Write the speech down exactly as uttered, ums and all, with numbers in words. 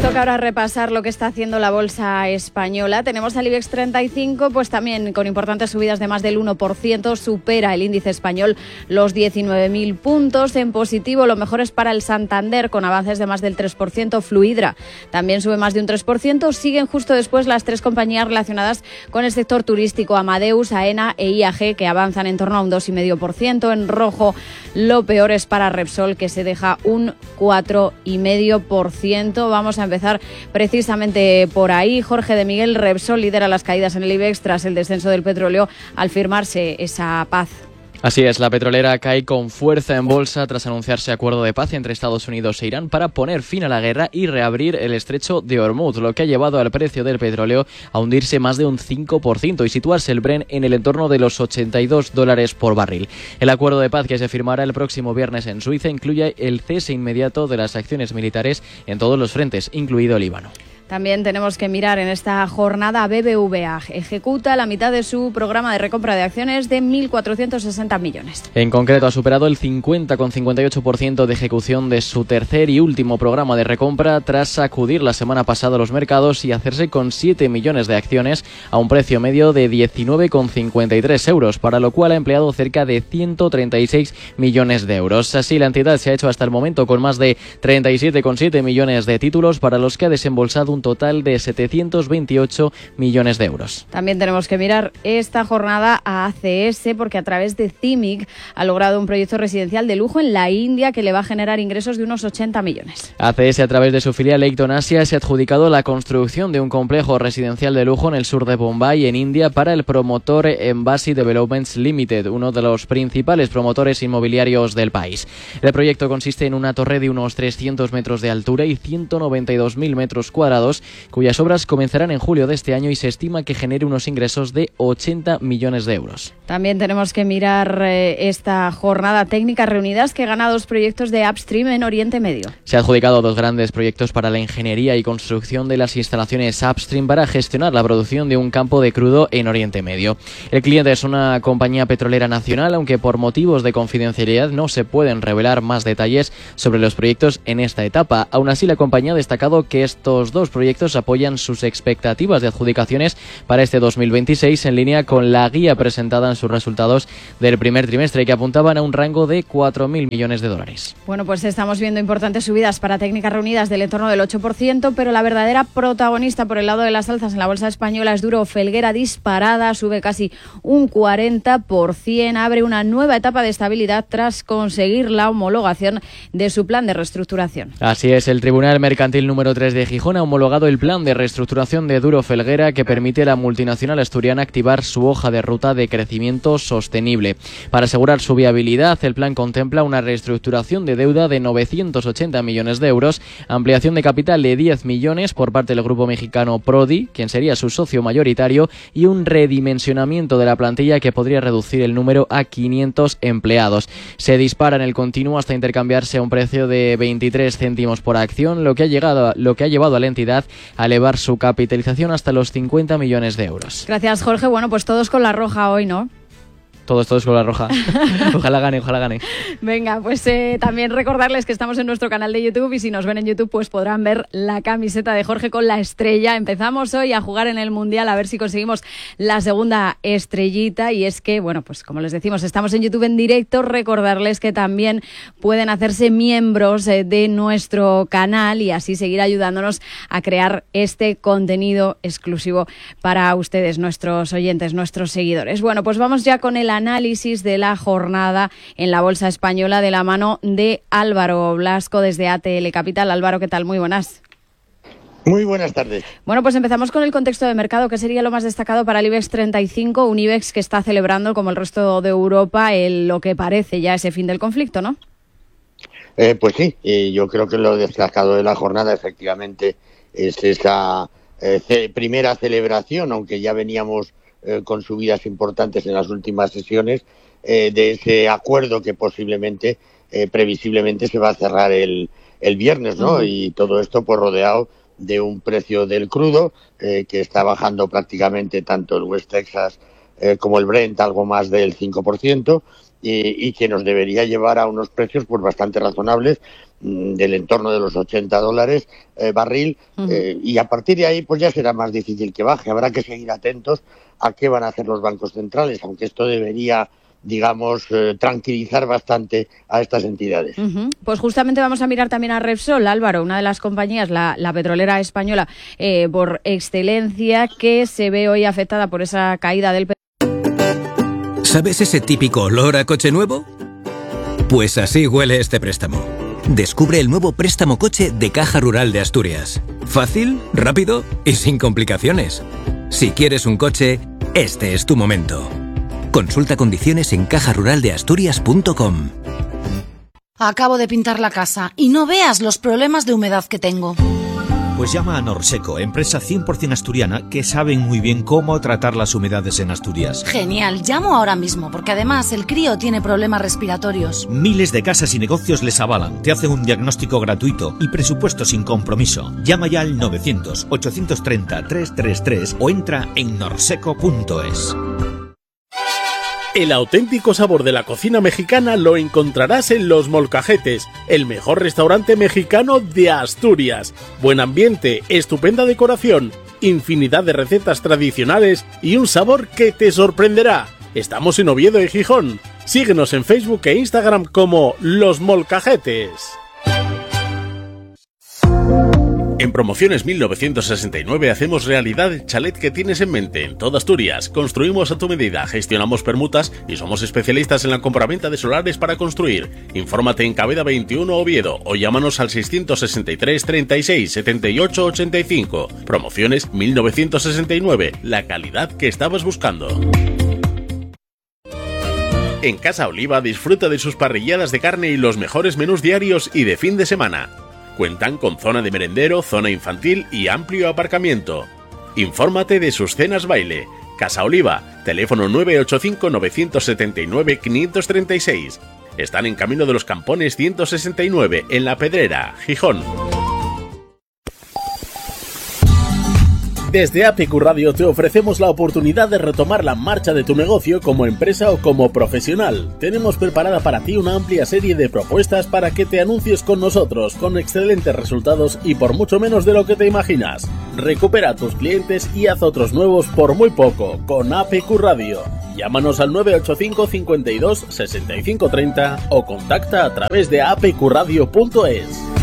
toca ahora repasar lo que está haciendo la bolsa española. Tenemos al IBEX treinta y cinco, pues también con importantes subidas de más del uno por ciento, supera el índice español los diecinueve mil puntos. En positivo, lo mejor es para el Santander, con avances de más del tres por ciento. Fluidra también sube más de un tres por ciento. Siguen justo después las tres compañías relacionadas con el sector turístico, Amadeus, AENA e I A G, que avanzan en torno a un dos coma cinco por ciento. En rojo, lo peor es para Repsol, que se deja un cuatro coma cinco por ciento. Vamos a empezar precisamente por ahí. Jorge de Miguel, Repsol lidera las caídas en el IBEX tras el descenso del petróleo al firmarse esa paz. Así es, la petrolera cae con fuerza en bolsa tras anunciarse acuerdo de paz entre Estados Unidos e Irán para poner fin a la guerra y reabrir el estrecho de Hormuz, lo que ha llevado al precio del petróleo a hundirse más de un cinco por ciento y situarse el Brent en el entorno de los ochenta y dos dólares por barril. El acuerdo de paz que se firmará el próximo viernes en Suiza incluye el cese inmediato de las acciones militares en todos los frentes, incluido Líbano. También tenemos que mirar en esta jornada a B B V A. Ejecuta la mitad de su programa de recompra de acciones de mil cuatrocientos sesenta millones. En concreto, ha superado el cincuenta coma cincuenta y ocho por ciento de ejecución de su tercer y último programa de recompra tras sacudir la semana pasada los mercados y hacerse con siete millones de acciones a un precio medio de diecinueve coma cincuenta y tres euros, para lo cual ha empleado cerca de ciento treinta y seis millones de euros. Así, la entidad se ha hecho hasta el momento con más de treinta y siete coma siete millones de títulos, para los que ha desembolsado un total de setecientos veintiocho millones de euros. También tenemos que mirar esta jornada a A C S, porque a través de C I M I C ha logrado un proyecto residencial de lujo en la India que le va a generar ingresos de unos ochenta millones. A C S, a través de su filial Leighton Asia, se ha adjudicado la construcción de un complejo residencial de lujo en el sur de Bombay, en India, para el promotor Embassy Developments Limited, uno de los principales promotores inmobiliarios del país. El proyecto consiste en una torre de unos trescientos metros de altura y ciento noventa y dos mil metros cuadrados, cuyas obras comenzarán en julio de este año y se estima que genere unos ingresos de ochenta millones de euros. También tenemos que mirar eh, esta jornada técnicas reunidas, que gana dos proyectos de upstream en Oriente Medio. Se ha adjudicado dos grandes proyectos para la ingeniería y construcción de las instalaciones upstream para gestionar la producción de un campo de crudo en Oriente Medio. El cliente es una compañía petrolera nacional, aunque por motivos de confidencialidad no se pueden revelar más detalles sobre los proyectos en esta etapa. Aún así, la compañía ha destacado que estos dos proyectos apoyan sus expectativas de adjudicaciones para este dos mil veintiséis, en línea con la guía presentada en sus resultados del primer trimestre, que apuntaban a un rango de cuatro mil millones de dólares. Bueno, pues estamos viendo importantes subidas para técnicas reunidas del entorno del ocho por ciento, pero la verdadera protagonista por el lado de las alzas en la bolsa española es Duro Felguera, disparada, sube casi un cuarenta por ciento, abre una nueva etapa de estabilidad tras conseguir la homologación de su plan de reestructuración. Así es, el Tribunal Mercantil número tres de Gijón ha homologado el plan de reestructuración de Duro Felguera, que permite a la multinacional asturiana activar su hoja de ruta de crecimiento sostenible. Para asegurar su viabilidad, el plan contempla una reestructuración de deuda de novecientos ochenta millones de euros, ampliación de capital de diez millones por parte del grupo mexicano Prodi, quien sería su socio mayoritario, y un redimensionamiento de la plantilla que podría reducir el número a quinientos empleados. Se dispara en el continuo hasta intercambiarse a un precio de veintitrés céntimos por acción, lo que ha llegado a, lo que ha llevado a la entidad a elevar su capitalización hasta los cincuenta millones de euros. Gracias, Jorge. Bueno, pues todos con la roja hoy, ¿no? Todos, todos con la roja. Ojalá gane, ojalá gane. Venga, pues eh, también recordarles que estamos en nuestro canal de YouTube, y si nos ven en YouTube pues podrán ver la camiseta de Jorge con la estrella. Empezamos hoy a jugar en el Mundial, a ver si conseguimos la segunda estrellita, y es que, bueno, pues como les decimos, estamos en YouTube en directo. Recordarles que también pueden hacerse miembros eh, de nuestro canal y así seguir ayudándonos a crear este contenido exclusivo para ustedes, nuestros oyentes, nuestros seguidores. Bueno, pues vamos ya con el análisis de la jornada en la bolsa española de la mano de Álvaro Blasco desde A T L Capital. Álvaro, ¿qué tal? Muy buenas. Muy buenas tardes. Bueno, pues empezamos con el contexto de mercado, que sería lo más destacado para el IBEX treinta y cinco, un IBEX que está celebrando, como el resto de Europa, el, lo que parece ya ese fin del conflicto, ¿no? Eh, pues sí, eh, yo creo que lo destacado de la jornada efectivamente es esa eh, ce- primera celebración, aunque ya veníamos Eh, con subidas importantes en las últimas sesiones, eh, de ese acuerdo que posiblemente, eh, previsiblemente se va a cerrar el, el viernes, ¿no? Uh-huh. Y todo esto pues rodeado de un precio del crudo eh, que está bajando prácticamente tanto el West Texas eh, como el Brent, algo más del cinco por ciento, y, y que nos debería llevar a unos precios pues bastante razonables, mmm, del entorno de los ochenta dólares eh, barril, uh-huh. eh, y a partir de ahí pues ya será más difícil que baje. Habrá que seguir atentos a qué van a hacer los bancos centrales, aunque esto debería, digamos, eh, tranquilizar bastante a estas entidades. Uh-huh. Pues justamente vamos a mirar también a Repsol, Álvaro, una de las compañías, la, la petrolera española eh, por excelencia, que se ve hoy afectada por esa caída del petróleo. ¿Sabes ese típico olor a coche nuevo? Pues así huele este préstamo. Descubre el nuevo préstamo coche de Caja Rural de Asturias. Fácil, rápido y sin complicaciones. Si quieres un coche, este es tu momento. Consulta condiciones en caja rural de asturias punto com. Acabo de pintar la casa y no veas los problemas de humedad que tengo. Pues llama a Norseco, empresa cien por ciento asturiana que saben muy bien cómo tratar las humedades en Asturias. Genial, llamo ahora mismo, porque además el crío tiene problemas respiratorios. Miles de casas y negocios les avalan, te hacen un diagnóstico gratuito y presupuesto sin compromiso. Llama ya al novecientos, ochocientos treinta, trescientos treinta y tres o entra en norseco punto es. El auténtico sabor de la cocina mexicana lo encontrarás en Los Molcajetes, el mejor restaurante mexicano de Asturias. Buen ambiente, estupenda decoración, infinidad de recetas tradicionales y un sabor que te sorprenderá. Estamos en Oviedo y Gijón. Síguenos en Facebook e Instagram como Los Molcajetes. En Promociones mil novecientos sesenta y nueve hacemos realidad el chalet que tienes en mente en toda Asturias. Construimos a tu medida, gestionamos permutas y somos especialistas en la compraventa de solares para construir. Infórmate en Cabeda veintiuno Oviedo o llámanos al seiscientos sesenta y tres, treinta y seis, setenta y ocho, ochenta y cinco. Promociones mil novecientos sesenta y nueve, la calidad que estabas buscando. En Casa Oliva disfruta de sus parrilladas de carne y los mejores menús diarios y de fin de semana. Cuentan con zona de merendero, zona infantil y amplio aparcamiento. Infórmate de sus cenas baile. Casa Oliva, teléfono nueve ocho cinco, nueve siete nueve, cinco tres seis. Están en Camino de los Campones ciento sesenta y nueve, en La Pedrera, Gijón. Desde A P Q Radio te ofrecemos la oportunidad de retomar la marcha de tu negocio como empresa o como profesional. Tenemos preparada para ti una amplia serie de propuestas para que te anuncies con nosotros, con excelentes resultados y por mucho menos de lo que te imaginas. Recupera a tus clientes y haz otros nuevos por muy poco, con A P Q Radio. Llámanos al nueve ocho cinco, cincuenta y dos, sesenta y cinco treinta o contacta a través de a p q radio punto es.